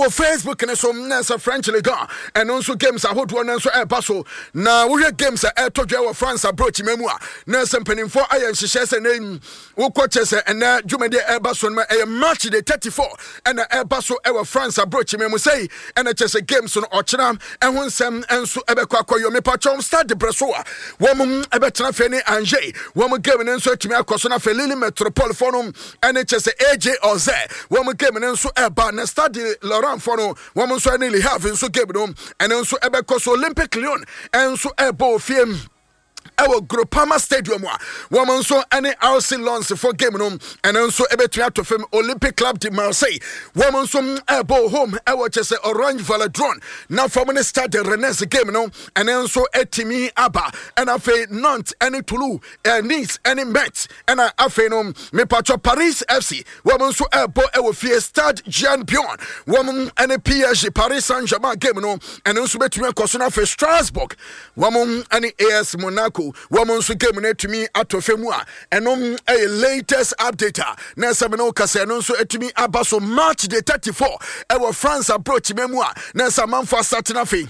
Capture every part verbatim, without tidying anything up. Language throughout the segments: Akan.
Facebook and so nasa French Liga and also games are hot one and so air paso. Now we have games at air to France approach memoir. Nasa penning for iron she says a name who coaches and now Jumade air bason a match the thirty-four and the air paso ever France approach memo say and a chess games on Ochinam and one Sam and so ever quaco me patchom start the Bresoa. Woman ever trafene Angers. Woman game and so to me a cosona felili metropolitanum and a chess A J or Z. Woman game and so air bar and start the Laurent Fono, woman so nearly half in so game and also ever cos Olympic Lyon and so air ball film. Our Groupama Stadium, woman so any R C launch for game room, and also a better to film Olympic Club de Marseille. Woman so a ball home, I watch as Orange Valadron. Now for me start the Rennes game no, and also a Timmy Abba, and I feel Nantes, any Toulouse, and Nice, any Metz, and I feel no me patcho Paris F C. Woman so a ball I will fear start Jean Pion. Woman any P S G Paris Saint Germain game no, and also between Cosona for Strasbourg. Woman any A S Monaco. Woman so game to me at Femua and on a latest update. Nasamino Casano so to me abaso March the thirty-four. Our France approach memoir. Nasaman for Satinafi.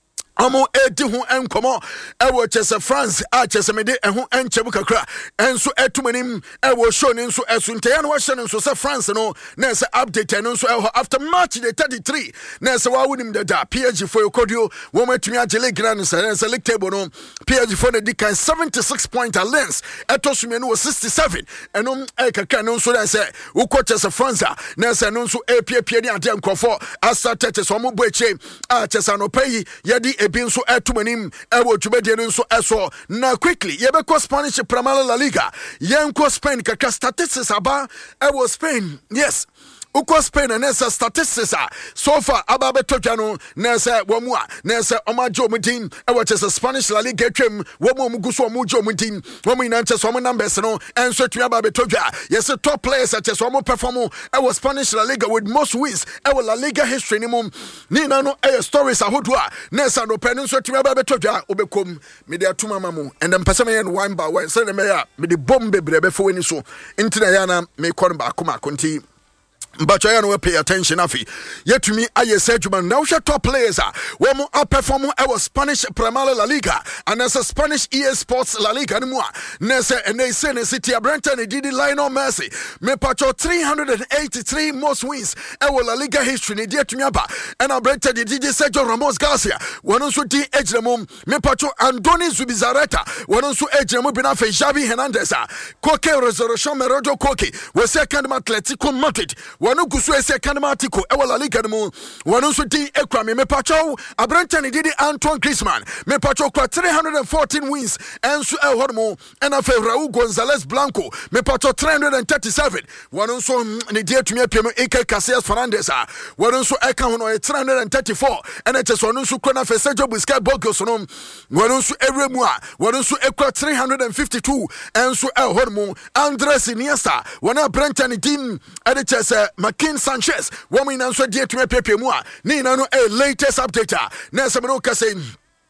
Amo edi hu enkomo ewo chese France a chese mede ehu enchebu kakra enso etumanim ewo show ne nso esunte ya no wa hye nso se France no na se update no nso eho after March the thirty-three na se wa wunim dada P S G for yokodio wo matumi agele gran se na se league table no P S G for the dikan seventy-six point lens etosumi no sixty-seven eno e kakra no nso na se wo ko chese France na se no nso epiepie ni ade nkofo asa tete so mo boeche a chese no pay yedi ebi so etumanim ewo dwumade no so eso na quickly yebeko Spanish Premier La Liga yenko Spain kaka statistics aba ewo Spain yes uko Spain and nessa statistics so far ababe tojano nessa wamua nessa omajo mutin e watches a Spanish La Liga twem wamu muguso omujo mutin wamu inanche so numbers no enso twa ababe toja yes top players such as wamu perform e was Spanish La Liga with most wins e was La Liga history ni mum ni na no e stories ahodwa nessa no pen enso twa ababe toja obekom me de atuma mamu and them person me one by one say me ya me de bomb bebrebe fo wani so intina ya na me kon ba akoma konti. But I know pay attention afi. Yet to me, I said you man now top players are one more perform our Spanish Premier La Liga and as a Spanish E A Sports La Liga anymore. Nessa and they say City Brenton did the Lionel Messi. Me pacho three hundred eighty-three most wins our La Liga history ni dear to me aba. And I Brenton did Sergio Ramos Garcia. One also di edge the mum me pacho Andoni Zubizarreta. One also edge the mum benafe Xavi Hernandez. Koke Resurrection Merojo Koke was second Atletico Madrid. Wanu gusu ese kanmatiko e wala liga mu wanu so din ekwa me mepacho Abrantan did Antoine Griezmann mepacho kwa three hundred fourteen wins enso e hormo ena fe Raul Gonzalez Blanco mepacho three hundred thirty-seven wanu so ne die tumi apem Iker Casillas Fernandez wanu so e kan hono three hundred thirty-four ena che so wanu so kwa na fe Sergio Busquets Borgos no wanu so ewremu a wanu so ekwa three hundred fifty-two enso e hormo Andres Iniesta wana Abrantan din e che se Makin Sanchez, woman and so dear to me pepe moi. Nina no a latest update. Nessa Manoka saying.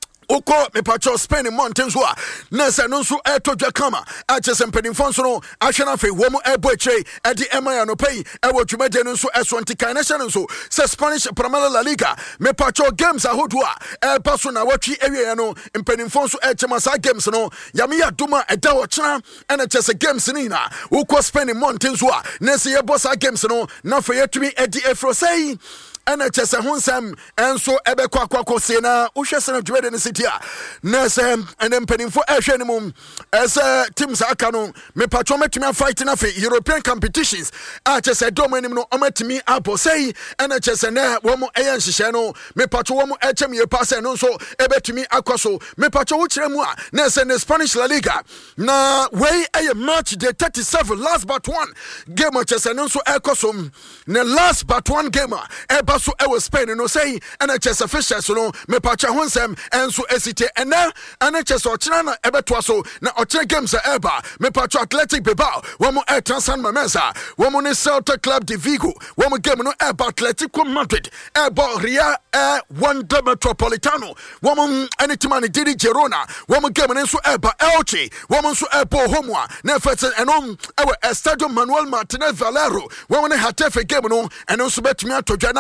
Oko me pacho Spain mountains wa nessa no so e to dwakama a chesem pedinfonso no ahwena fe wo mo e boche e di emaya no pay e wo dwumade no so eso antika nation so se Spanish Premier La Liga me pacho games ahodwa e paso na watwi ewie no pedinfonso e chema sa games no yame ya duma e da wo chena e na chese games ni na oko Spain mountains wa nessa ye boss games no na fe yetumi e di efro say ena chese honsam enso ebe kwa kwa kose na uhwese na dwede ne sitia na se enem penifo ehwe ne mum ese teams aka no me patro metumi fight na fe European competitions a chese dom enim no ometumi apo sei ena chese na wo mo eyan hihye no me patro wo mo echem ye pass no so ebetumi akoso me patro wo kire mu a na se ne Spanish La Liga na wey eye match the thirty-seven last but one game chese no so ekoso ne last but one game e so e was Spain no say and chess officials no me pacha honsem enso esite and na and chess ochina na ebeto so na ochina games e eba me pacha Athletic Bilbao wo mo e San Mamesa wo mo ne Celta Club de Vigo wo mo game no e Atletico Madrid e bo Real e Wanda Metropolitano wo mo anitimani didi Girona wo mo game no so e ba Elche wo mo so e bo Homwa na fet enom e Estadio Manuel Martinez Valero wo mo ne Hatafe game no and so betumi atodwa